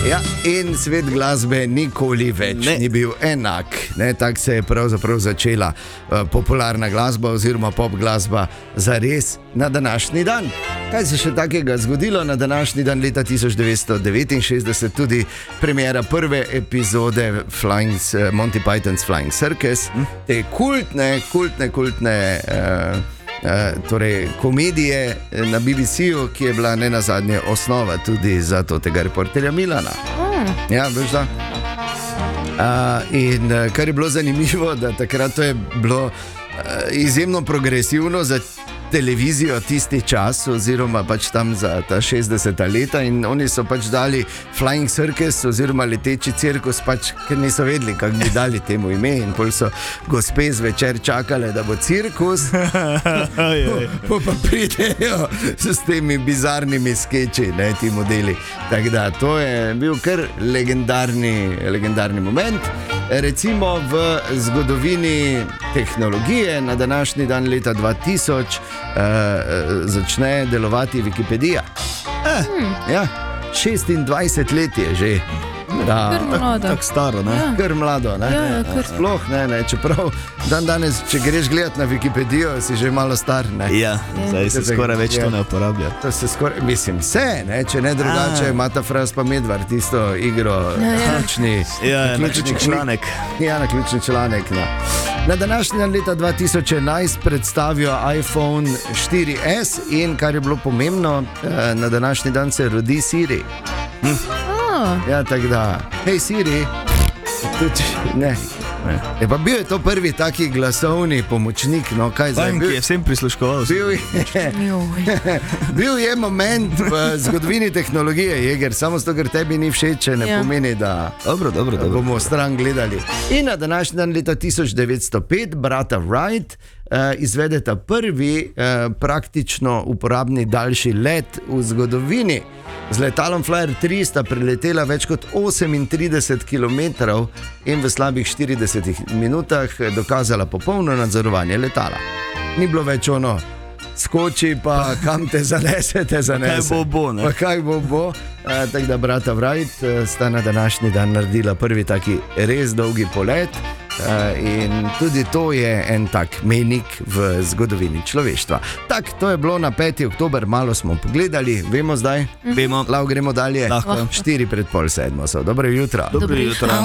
Ja, in svet glasbe nikoli več ni bil enak. Tako se je pravzaprav začela popularna glasba oziroma pop glasba zares na današnji dan. Kaj se je še takega zgodilo na današnji dan leta 1969, tudi premiera prve epizode Monty Python's Flying Circus, te kultne torej komedije na BBC-u, ki je bila nenazadnje osnova tudi za tega reporterja Milana. Ja, veš da. In kar je bilo zanimivo, da takrat to je bilo izjemno progresivno za televizijo tisti čas, oziroma pač tam za ta 60. leta, in oni so pač dali Flying Circus oziroma leteči cirkus, pač, ker niso vedeli, kako bi dali temu ime, in pol so gospe zvečer čakale, da bo cirkus, pa pridejo s temi bizarnimi skeči, ti modeli. Tako da, to je bil kar legendarni moment. Recimo v zgodovini tehnologije na današnji dan leta 2000 začne delovati Wikipedija. Ja, 26 let je že. Tako staro, ne? Kar mlado, ne? Sploh ne, čeprav danes, če greš gledat na Wikipedijo, si že malo star, ne? Ja, zdaj se skoraj več to ne uporablja. To se skoraj, mislim, ne? Če ne drugače, Mata Fras pa Medvard, tisto igro, ključni članek. Ja, na ključni članek, ne. Na današnji dan leta 2011 predstavijo iPhone 4S in, kar je bilo pomembno, na današnji dan se rodi Siri. Ja, tako da, hej Siri, ne. Pa bil je to prvi taki glasovni pomočnik, no kaj zdaj? Ki je vsem prisluškoval. Bil je moment v zgodovini tehnologije, Jeger, samo zato, ker tebi ni všeč, ne pomeni, da bomo stran gledali. In na današnji dan leta 1905 brata Wright izvedeta prvi praktično uporabni daljši let v zgodovini. Z letalom Flyer 3 sta preletela več kot 38 km in v slabih 40 minutah dokazala popolno nadzorovanje letala. Ni bilo več ono, skoči pa kam te zanese. Kaj bo. Tako da brata Wright sta na današnji dan naredila prvi taki res dolgi polet. In tudi to je en tak mejnik v zgodovini človeštva. Tako, to je bilo na 5. oktober, malo smo pogledali, vemo zdaj? Vemo. Lahko gremo dalje. 6:04 so. Dobro jutro.